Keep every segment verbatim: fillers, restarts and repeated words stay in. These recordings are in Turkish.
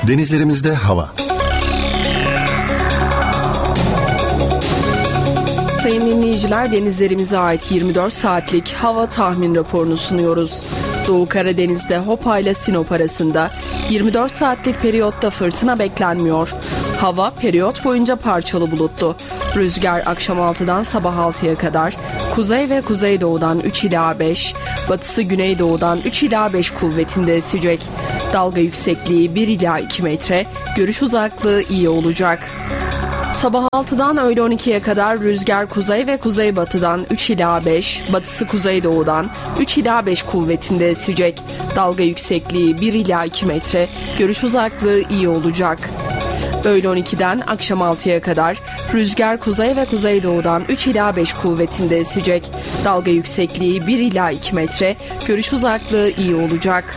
Denizlerimizde hava. Sayın dinleyiciler, denizlerimize ait yirmi dört saatlik hava tahmin raporunu sunuyoruz. Doğu Karadeniz'de Hopa ile Sinop arasında yirmi dört saatlik periyotta fırtına beklenmiyor. Hava periyot boyunca parçalı bulutlu. Rüzgar akşam altıdan sabah altıya kadar kuzey ve kuzeydoğudan üç ila beş, batısı güneydoğudan üç ila beş kuvvetinde esecek. Dalga yüksekliği bir ila iki metre, görüş uzaklığı iyi olacak. Sabah altıdan öğle on ikiye kadar rüzgar kuzey ve kuzeybatıdan üç ila beş, batısı kuzeydoğudan üç ila beş kuvvetinde esecek. Dalga yüksekliği bir ila iki metre, görüş uzaklığı iyi olacak. Öğle on ikiden akşam altıya kadar rüzgar kuzey ve kuzeydoğudan üç ila beş kuvvetinde esecek. Dalga yüksekliği bir ila iki metre, görüş uzaklığı iyi olacak.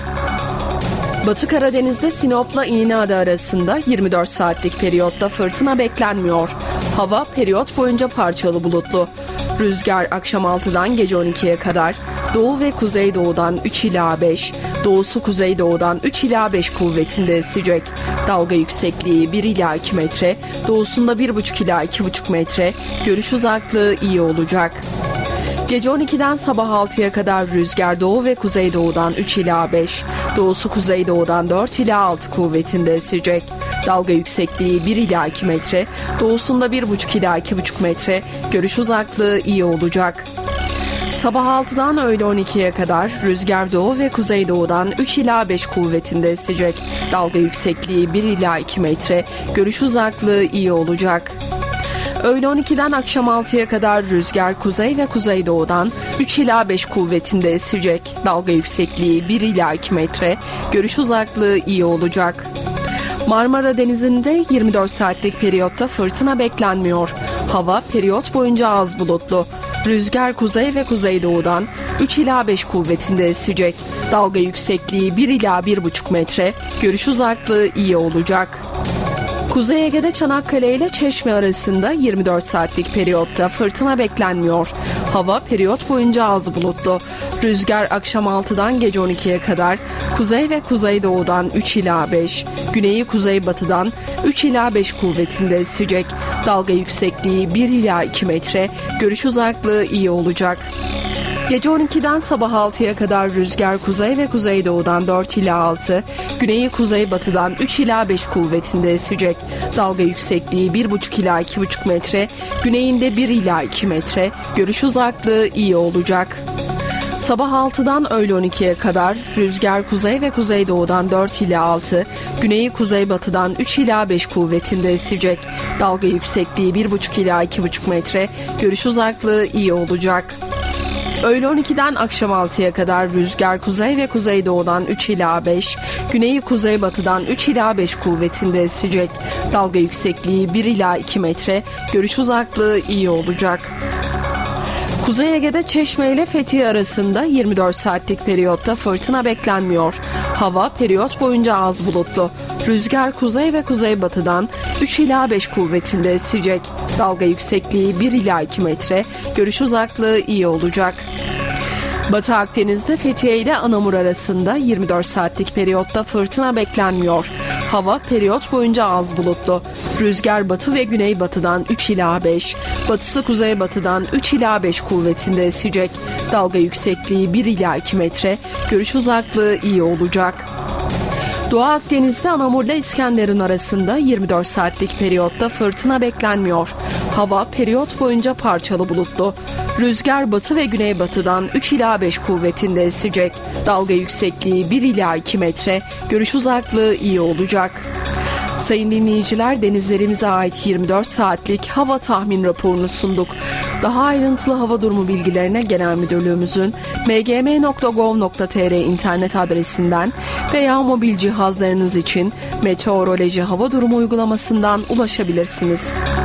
Batı Karadeniz'de Sinop'la İğneada arasında yirmi dört saatlik periyotta fırtına beklenmiyor. Hava periyot boyunca parçalı bulutlu. Rüzgar akşam altıdan gece on ikiye kadar doğu ve kuzeydoğudan üç ila beş, doğusu kuzeydoğudan üç ila beş kuvvetinde esecek. Dalga yüksekliği bir ila iki metre, doğusunda bir buçuk ila iki buçuk metre, görüş uzaklığı iyi olacak. Gece on ikiden sabah altıya kadar rüzgar doğu ve kuzeydoğudan üç ila beş, doğusu kuzeydoğudan dört ila altı kuvvetinde esecek. Dalga yüksekliği bir ila iki metre, doğusunda bir buçuk ila iki buçuk metre, görüş uzaklığı iyi olacak. Sabah altıdan öğle on ikiye kadar rüzgar doğu ve kuzeydoğudan üç ila beş kuvvetinde esecek. Dalga yüksekliği bir ila iki metre, görüş uzaklığı iyi olacak. Öğle on ikiden akşam altıya kadar rüzgar kuzey ve kuzeydoğudan üç ila beş kuvvetinde esecek. Dalga yüksekliği bir ila iki metre, görüş uzaklığı iyi olacak. Marmara Denizi'nde yirmi dört saatlik periyotta fırtına beklenmiyor. Hava periyot boyunca az bulutlu. Rüzgar kuzey ve kuzeydoğudan üç ila beş kuvvetinde esecek. Dalga yüksekliği bir ila bir buçuk metre, görüş uzaklığı iyi olacak. Kuzey Ege'de Çanakkale ile Çeşme arasında yirmi dört saatlik periyotta fırtına beklenmiyor. Hava periyot boyunca az bulutlu. Rüzgar akşam altıdan gece on ikiye kadar kuzey ve kuzeydoğudan üç ila beş, güneyi kuzeybatıdan üç ila beş kuvvetinde esecek. Dalga yüksekliği bir ila iki metre, görüş uzaklığı iyi olacak. Gece on ikiden sabah altıya kadar rüzgar kuzey ve kuzeydoğudan dört ila altı, güneyi kuzeybatıdan üç ila beş kuvvetinde esecek. Dalga yüksekliği bir buçuk ila iki buçuk metre, güneyinde bir ila iki metre, görüş uzaklığı iyi olacak. Sabah altıdan öğle on ikiye kadar rüzgar kuzey ve kuzeydoğudan dört ila altı, güneyi kuzeybatıdan üç ila beş kuvvetinde esecek. Dalga yüksekliği bir buçuk ila iki buçuk metre, görüş uzaklığı iyi olacak. Öğle on ikiden akşam altıya kadar rüzgar kuzey ve kuzeydoğudan üç ila beş, güneyi kuzeybatıdan üç ila beş kuvvetinde esecek. Dalga yüksekliği bir ila iki metre, görüş uzaklığı iyi olacak. Kuzey Ege'de Çeşme ile Fethiye arasında yirmi dört saatlik periyotta fırtına beklenmiyor. Hava periyot boyunca az bulutlu. Rüzgar kuzey ve kuzeybatıdan üç ila beş kuvvetinde esecek. Dalga yüksekliği bir ila iki metre, görüş uzaklığı iyi olacak. Batı Akdeniz'de Fethiye ile Anamur arasında yirmi dört saatlik periyotta fırtına beklenmiyor. Hava periyot boyunca az bulutlu. Rüzgar batı ve güneybatıdan üç ila beş, batısı kuzeybatıdan üç ila beş kuvvetinde esecek. Dalga yüksekliği bir ila iki metre, görüş uzaklığı iyi olacak. Doğu Akdeniz'de Anamur'la İskenderun arasında yirmi dört saatlik periyotta fırtına beklenmiyor. Hava periyot boyunca parçalı bulutlu. Rüzgar batı ve güneybatıdan üç ila beş kuvvetinde esecek. Dalga yüksekliği bir ila iki metre, görüş uzaklığı iyi olacak. Sayın dinleyiciler, denizlerimize ait yirmi dört saatlik hava tahmin raporunu sunduk. Daha ayrıntılı hava durumu bilgilerine Genel Müdürlüğümüzün m g m nokta gov nokta t r internet adresinden veya mobil cihazlarınız için meteoroloji hava durumu uygulamasından ulaşabilirsiniz.